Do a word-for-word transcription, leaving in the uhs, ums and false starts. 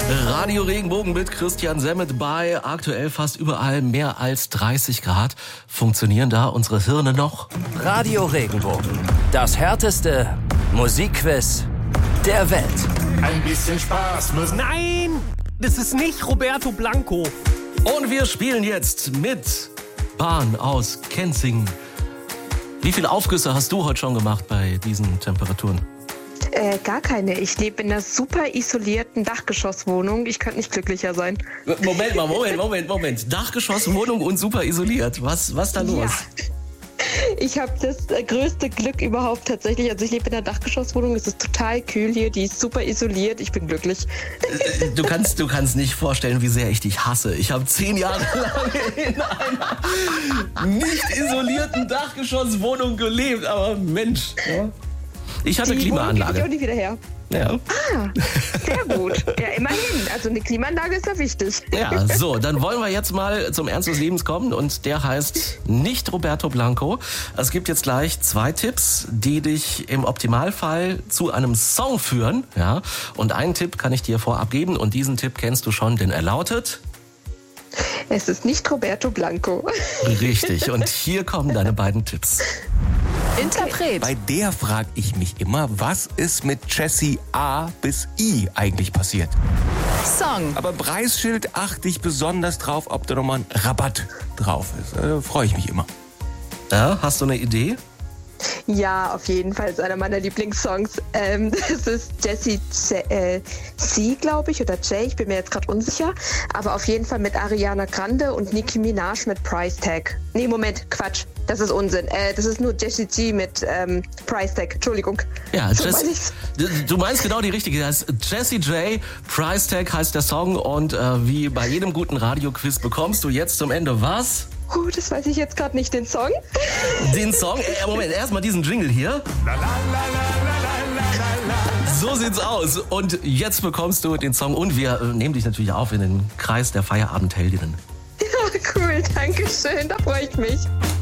Radio Regenbogen mit Christian Semmet bei aktuell fast überall mehr als dreißig Grad. Funktionieren da unsere Hirne noch? Radio Regenbogen, das härteste Musikquiz der Welt. Ein bisschen Spaß muss... Nein, das ist nicht Roberto Blanco. Und wir spielen jetzt mit Bahn aus Kenzingen. Wie viele Aufgüsse hast du heute schon gemacht bei diesen Temperaturen? Äh, gar keine. Ich lebe in einer super isolierten Dachgeschosswohnung. Ich könnte nicht glücklicher sein. Moment mal, Moment, Moment, Moment. Dachgeschosswohnung und super isoliert. Was, was da los? Ja. Ich habe das äh, größte Glück überhaupt tatsächlich. Also ich lebe in einer Dachgeschosswohnung. Es ist total kühl hier. Die ist super isoliert. Ich bin glücklich. Du kannst, du kannst nicht vorstellen, wie sehr ich dich hasse. Ich habe zehn Jahre lang in einer nicht isolierten Dachgeschosswohnung gelebt. Aber Mensch, ja. Ich hatte Die Klimaanlage. Ich auch nicht wieder her. Ja. Ah, sehr gut. Ja, immerhin. Also eine Klimaanlage ist ja wichtig. Ja, so, dann wollen wir jetzt mal zum Ernst des Lebens kommen und der heißt nicht Roberto Blanco. Es gibt jetzt gleich zwei Tipps, die dich im Optimalfall zu einem Song führen. Ja, und einen Tipp kann ich dir vorab geben und diesen Tipp kennst du schon, denn er lautet... Es ist nicht Roberto Blanco. Richtig, und hier kommen deine beiden Tipps. Interpret. Bei der frage ich mich immer, was ist mit Jessie A bis I eigentlich passiert? Song. Aber Preisschild achte ich besonders drauf, ob da nochmal ein Rabatt drauf ist. Da freue ich mich immer. Ja, hast du eine Idee? Ja, auf jeden Fall ist einer meiner Lieblingssongs. Ähm, das ist Jessie C, äh, C glaube ich, oder J, ich bin mir jetzt gerade unsicher. Aber auf jeden Fall mit Ariana Grande und Nicki Minaj mit Price Tag. Nee, Moment, Quatsch, das ist Unsinn. Äh, das ist nur Jessie G mit ähm, Price Tag, Entschuldigung. Ja, so Jess, meine ich's. du meinst genau die richtige. Das ist Jessie J, Price Tag heißt der Song und äh, wie bei jedem guten Radioquiz bekommst du jetzt zum Ende was? Uh, das weiß ich jetzt gerade nicht, den Song. Den Song? Äh, Moment, erstmal diesen Jingle hier. So sieht's aus. Und jetzt bekommst du den Song und wir äh, nehmen dich natürlich auf in den Kreis der Feierabendheldinnen. Ja, cool, danke schön, da freue ich mich.